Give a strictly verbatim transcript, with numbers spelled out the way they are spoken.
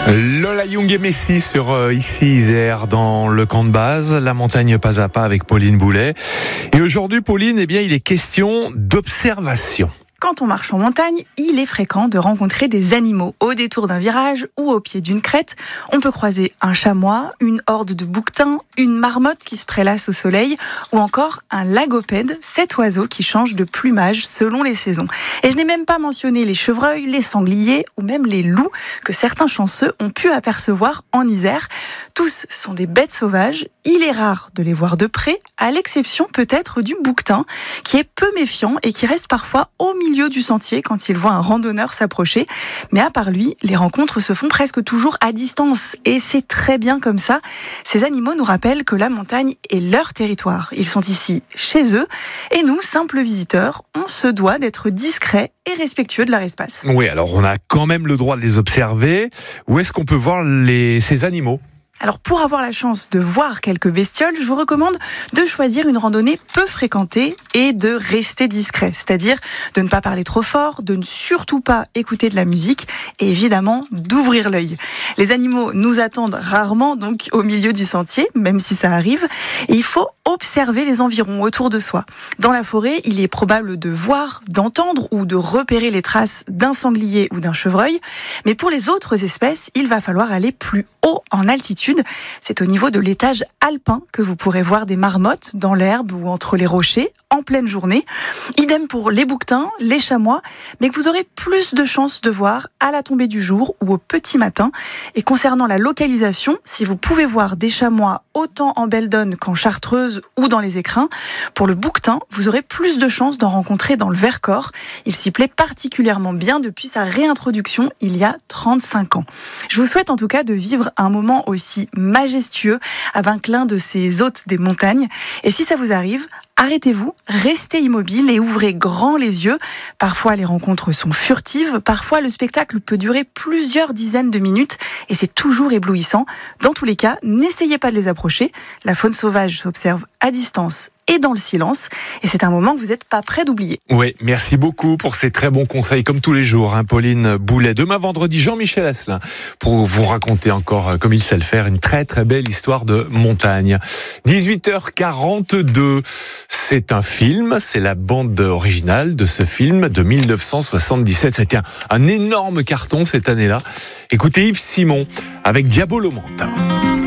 Lola Young et Messi sur euh, ici Isère dans le camp de base, la montagne pas à pas avec Pauline Boulet. Et aujourd'hui, Pauline, eh bien, il est question d'observation. Quand on marche en montagne, il est fréquent de rencontrer des animaux au détour d'un virage ou au pied d'une crête. On peut croiser un chamois, une horde de bouquetins, une marmotte qui se prélasse au soleil ou encore un lagopède, cet oiseau qui change de plumage selon les saisons. Et je n'ai même pas mentionné les chevreuils, les sangliers ou même les loups que certains chanceux ont pu apercevoir en Isère. Tous sont des bêtes sauvages. Il est rare de les voir de près, à l'exception peut-être du bouquetin qui est peu méfiant et qui reste parfois au milieu milieu du sentier quand il voit un randonneur s'approcher. Mais à part lui, les rencontres se font presque toujours à distance. Et c'est très bien comme ça. Ces animaux nous rappellent que la montagne est leur territoire. Ils sont ici chez eux. Et nous, simples visiteurs, on se doit d'être discrets et respectueux de leur espace. Oui, alors on a quand même le droit de les observer. Où est-ce qu'on peut voir les, ces animaux ? Alors pour avoir la chance de voir quelques bestioles, je vous recommande de choisir une randonnée peu fréquentée et de rester discret. C'est-à-dire de ne pas parler trop fort, de ne surtout pas écouter de la musique et évidemment d'ouvrir l'œil. Les animaux nous attendent rarement donc au milieu du sentier, même si ça arrive. Et il faut observer les environs autour de soi. Dans la forêt, il est probable de voir, d'entendre ou de repérer les traces d'un sanglier ou d'un chevreuil. Mais pour les autres espèces, il va falloir aller plus haut en altitude. C'est au niveau de l'étage alpin que vous pourrez voir des marmottes dans l'herbe ou entre les rochers en pleine journée. Idem pour les bouquetins, les chamois, mais que vous aurez plus de chances de voir à la tombée du jour ou au petit matin. Et concernant la localisation, si vous pouvez voir des chamois autant en Belledonne qu'en Chartreuse ou dans les Écrins, pour le bouquetin, vous aurez plus de chances d'en rencontrer dans le Vercors. Il s'y plaît particulièrement bien depuis sa réintroduction il y a trente-cinq ans. Je vous souhaite en tout cas de vivre un moment aussi majestueux avec l'un de ces hôtes des montagnes. Et si ça vous arrive, arrêtez-vous, restez immobile et ouvrez grand les yeux. Parfois, les rencontres sont furtives. Parfois, le spectacle peut durer plusieurs dizaines de minutes et c'est toujours éblouissant. Dans tous les cas, n'essayez pas de les approcher. La faune sauvage s'observe à distance et dans le silence. Et c'est un moment que vous n'êtes pas prêt d'oublier. Oui, merci beaucoup pour ces très bons conseils, comme tous les jours, hein, Pauline Boulet. Demain, vendredi, Jean-Michel Asselin, pour vous raconter encore, comme il sait le faire, une très très belle histoire de montagne. dix-huit heures quarante-deux, c'est un film, c'est la bande originale de ce film de mille neuf cent soixante-dix-sept. C'était un, un énorme carton cette année-là. Écoutez Yves Simon avec Diabolo Manta.